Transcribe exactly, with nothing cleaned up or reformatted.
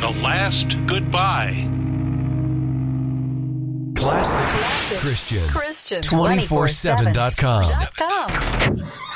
The Last Goodbye. Classic, Classic Christian. Christian two forty-seven dot com. com.